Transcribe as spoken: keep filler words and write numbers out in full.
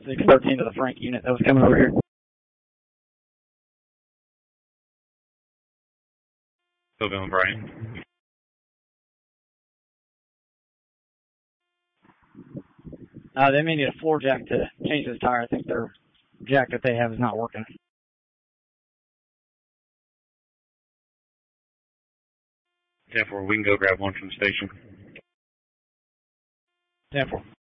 six thirteen to the Frank unit that was coming over here. Still going, Brian. Uh, they may need a floor jack to change this tire. I think their jack that they have is not working. ten four, we can go grab one from the station. ten four.